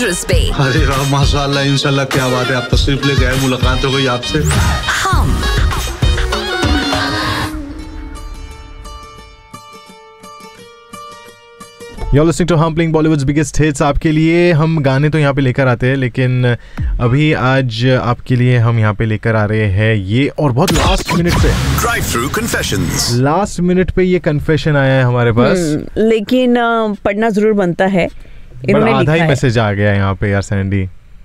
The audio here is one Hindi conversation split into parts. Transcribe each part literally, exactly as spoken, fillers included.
रुस्बे। अरे वाह माशाल्लाह इंशाल्लाह, क्या बात है, आप तशरीफ ले गए, मुलाकात हो गई आपसे। हम You're listening to Hum playing Bollywood's biggest hits। आपके लिए हम गाने तो यहाँ पे लेकर आते हैं, लेकिन अभी आज आपके लिए हम यहाँ पे लेकर आ रहे हैं ये, और बहुत लास्ट मिनट पे Drive through confessions। Last minute पे ये कन्फेशन आया है हमारे पास, लेकिन uh, पढ़ना जरूर बनता है। इन्होंने आधा ही मैसेज आ गया यहाँ पे यार सैंडी।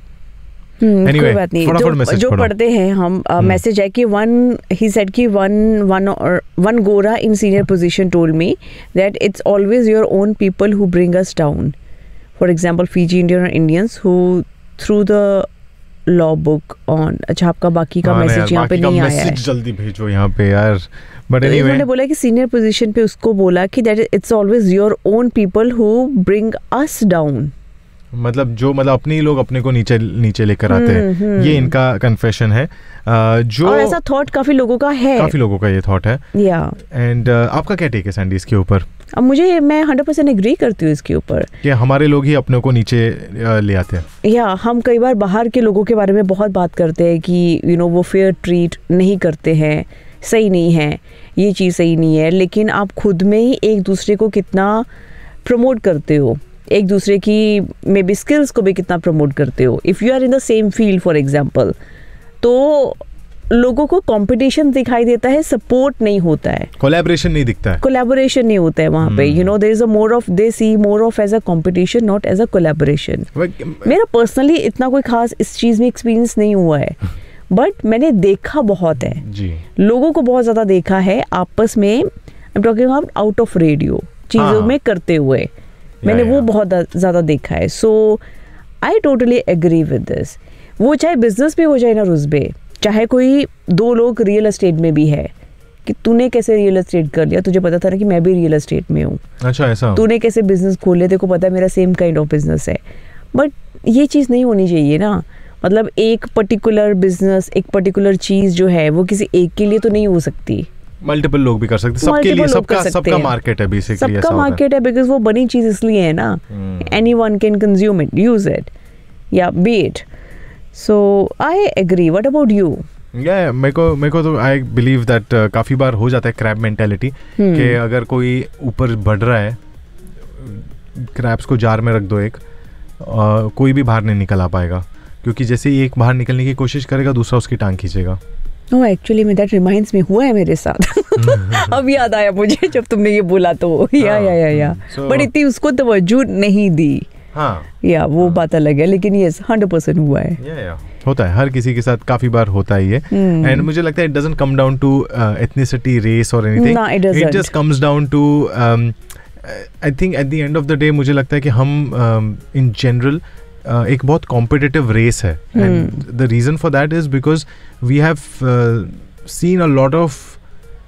Anyway, कोई बात नहीं, जो, जो पढ़ते हैं हम मैसेज है कि वन ही सेड कि वन वन वन गोरा इन senior position told me that it's always your own people who bring us down, for example Fiji Indian और Indians who through the law book on. अच्छा, आपका बाकी का मैसेज यहाँ पे नहीं आया है, जल्दी भेजो यहाँ पे यार। बट anyway, उन्होंने बोला कि सीनियर पोजीशन पे उसको बोला कि that it's always your own people who bring us down, मतलब जो मतलब अपने ही लोग अपने को नीचे नीचे लेकर आते हैं, ये इनका कन्फेशन है। uh, जो और ऐसा थॉट काफी लोगों का है, काफी लोगों का ये थॉट है। या एंड uh, आपका क्या टेक है सैंडी इसके ऊपर? अब मुझे मैं हंड्रेड परसेंट एग्री करती हूँ इसके ऊपर कि हमारे लोग ही अपने को नीचे ले आते हैं। या हम कई बार बाहर के लोगों के बारे में बहुत बात करते हैं कि यू you नो know, वो फेयर ट्रीट नहीं करते हैं, सही नहीं है, ये चीज़ सही नहीं है, लेकिन आप खुद में ही एक दूसरे को कितना प्रमोट करते हो, एक दूसरे की मे बी स्किल्स को भी कितना प्रमोट करते हो। If you are in the same field for example, तो लोगों को कंपटीशन दिखाई देता है, सपोर्ट नहीं होता है, कोलैबोरेशन नहीं दिखता है, कोलैबोरेशन नहीं होता है वहाँ पे। You know there is a more of they C more of as a competition not as a collaboration. मेरा पर्सनली इतना कोई खास इस चीज़ में एक्सपीरियंस नहीं हुआ है, बट मैंने देखा बहुत है जी, लोगों को बहुत ज़्यादा देखा है आपस में, I am talking about out of radio चीज़ों में करते हुए, मैंने वो बहुत ज़्यादा देखा है। सो I totally agree with this. वो चाहे बिजनेस भी हो जाए ना रुस्बे, चाहे कोई दो लोग रियल एस्टेट में भी है कि तूने कैसे रियल एस्टेट कर लिया, तुझे पता था ना कि मैं भी रियल एस्टेट में हूँ, अच्छा ऐसा, तूने कैसे बिजनेस खोल लिया, तेरे को पता है मेरा सेम काइंड ऑफ बिजनेस है। बट ये चीज़ नहीं होनी चाहिए ना, मतलब एक पर्टिकुलर बिजनेस, एक पर्टिकुलर चीज़ जो है वो किसी एक के लिए तो नहीं हो सकती, मल्टीपल लोग भी कर सकते, सबके लिए, सबका सबका मार्केट है बेसिकली, सबका मार्केट है, बिकॉज वो बनी चीज इसलिए है ना, anyone can consume it, use it या B it. So I agree. What about you? या मेरे को मेरे को तो आई बिलीव दैट काफी बार हो जाता है क्रैब मेंटालिटी कि अगर कोई ऊपर बढ़ रहा है, क्रैब्स को जार में रख दो एक, uh, कोई भी बाहर नहीं निकल आ पाएगा, क्योंकि जैसे ही एक बाहर निकलने की कोशिश करेगा दूसरा उसकी टांग खींचेगा। नो एक्चुअली में दैट रिमाइंड्स मी, हुआ है मेरे साथ। अब याद आया मुझे जब तुमने ये बोला तो या या या या बट इतनी उसको तवज्जो नहीं दी। हाँ या वो बात अलग है, लेकिन ये हंड्रेड परसेंट हुआ है। या, या, होता है, हर किसी के साथ काफी बार होता है ये। एंड मुझे लगता है it doesn't come down to ethnicity, race और anything, it just comes down to I think at the end of the day मुझे लगता है कि हम इन जनरल Uh, एक बहुत कॉम्पिटिटिव रेस है, and the reason for that is because we have seen a lot of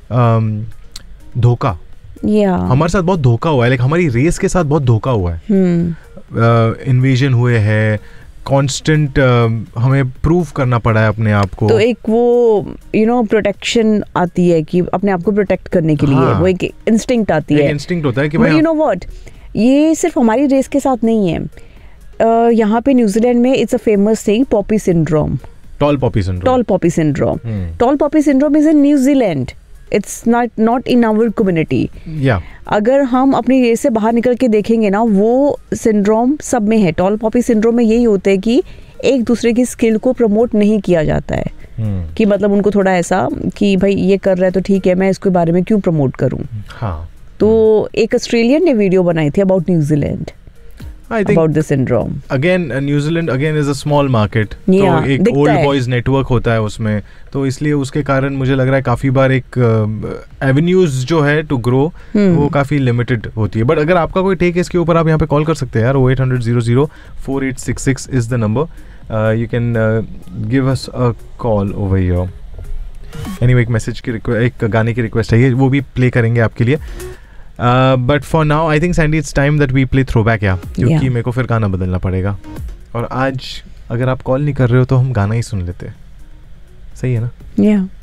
धोखा, हमारे साथ बहुत धोखा हुआ है, लाइक हमारी रेस के साथ बहुत धोखा हुआ है, इन्वेजन हुए हैं, कांस्टेंट हमें प्रूव करना पड़ा है अपने आप को। तो एक वो यू नो प्रोटेक्शन आती है कि अपने आप को प्रोटेक्ट करने के लिए, हाँ, वो एक इंस्टिंक्ट आती है, इंस्टिंक्ट होता है कि भाई यू नो व्हाट, ये सिर्फ हमारी रेस के साथ नहीं है। Uh, यहाँ पे न्यूजीलैंड में it's a famous thing, Poppy syndrome, toll Poppy syndrome, toll Poppy syndrome, toll Poppy syndrome is in New Zealand, it's not not in our community. या अगर हम अपनी रेस से बाहर निकल के देखेंगे ना, वो सिंड्रोम सब में है। टॉल पॉपी सिंड्रोम में यही होता है कि एक दूसरे की स्किल को प्रमोट नहीं किया जाता है, hmm. कि मतलब उनको थोड़ा ऐसा कि भाई ये कर रहा है तो ठीक है, मैं इसके बारे में क्यों प्रमोट करूँ। हाँ. तो एक ऑस्ट्रेलियन ने वीडियो बनाई थी about New Zealand, I think about the syndrome. Again, uh, New Zealand again is a small market. Yeah, तो एक old boys network होता है उसमें, तो इसलिए उसके कारण मुझे लग रहा है काफ़ी बार एक avenues uh, जो है to grow hmm. वो काफ़ी limited होती है। बट अगर आपका कोई टेक है इसके ऊपर, आप यहाँ पे कॉल कर सकते हैं यार, oh eight hundred zero zero four eight six six is the number. Uh, you can uh, give us a call over here. Anyway, एक मैसेज की एक गाने की रिक्वेस्ट है, ये वो भी प्ले करेंगे आपके लिए। But for now I think Sandy it's time that we play throwback, या क्योंकि मेरे को फिर गाना बदलना पड़ेगा, और आज अगर आप कॉल नहीं कर रहे हो तो हम गाना ही सुन लेते हैं, सही है ना? yeah.